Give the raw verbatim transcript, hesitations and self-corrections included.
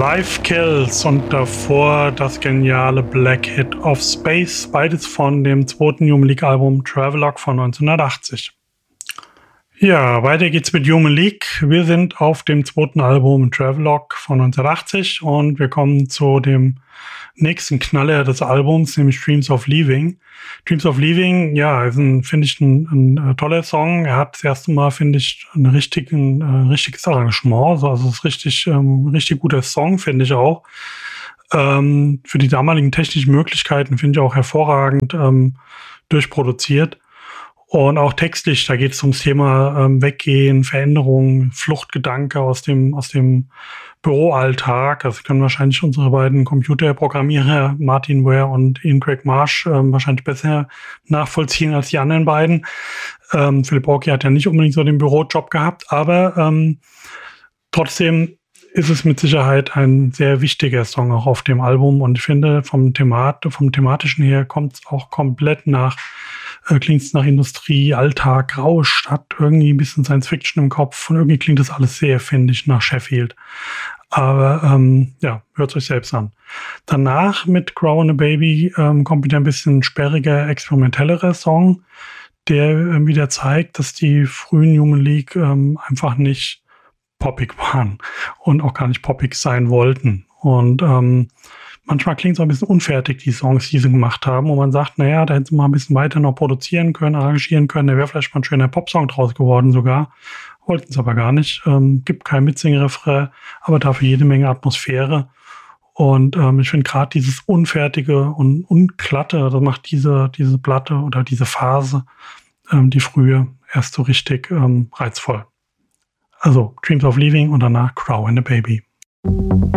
Live Kills und davor das geniale Black Hit of Space, beides von dem zweiten Human League Album Travelogue von neunzehnhundertachtzig. Ja, weiter geht's mit Human League. Wir sind auf dem zweiten Album Travelogue von neunzehnhundertachtzig und wir kommen zu dem nächsten Knaller des Albums, nämlich Dreams of Leaving. Dreams of Leaving, ja, ist ein, finde ich, ein, ein, ein toller Song. Er hat das erste Mal, finde ich, ein, richtigen, ein richtiges Arrangement. Also es ist richtig, ähm, richtig guter Song, finde ich auch. Ähm, für die damaligen technischen Möglichkeiten finde ich auch hervorragend ähm, durchproduziert. Und auch textlich, da geht es ums Thema ähm, Weggehen, Veränderungen, Fluchtgedanke aus dem aus dem Büroalltag. Das können wahrscheinlich unsere beiden Computerprogrammierer Martin Ware und Ian Craig Marsh ähm, wahrscheinlich besser nachvollziehen als die anderen beiden. Ähm, Philip Oakey hat ja nicht unbedingt so den Bürojob gehabt, aber ähm, trotzdem ist es mit Sicherheit ein sehr wichtiger Song auch auf dem Album. Und ich finde, vom Themat vom thematischen her kommt es auch komplett nach Äh, klingt es nach Industrie, Alltag, graue Stadt, irgendwie ein bisschen Science-Fiction im Kopf und irgendwie klingt das alles sehr, finde ich, nach Sheffield. Aber ähm, ja, hört euch selbst an. Danach mit Crow and a Baby ähm, kommt wieder ein bisschen sperriger, experimentellerer Song, der ähm, wieder zeigt, dass die frühen Human League ähm, einfach nicht poppig waren und auch gar nicht poppig sein wollten. Und ähm, manchmal klingt es auch ein bisschen unfertig, die Songs, die sie gemacht haben, wo man sagt, naja, da hätten sie mal ein bisschen weiter noch produzieren können, arrangieren können, da wäre vielleicht mal ein schöner Popsong draus geworden sogar. Wollten es aber gar nicht. Ähm, gibt kein Mitsing-Refrain, aber dafür jede Menge Atmosphäre. Und ähm, ich finde gerade dieses Unfertige und Unglatte, das macht diese, diese Platte oder diese Phase, ähm, die frühe, erst so richtig ähm, reizvoll. Also Dreams of Leaving und danach Crow and a Baby.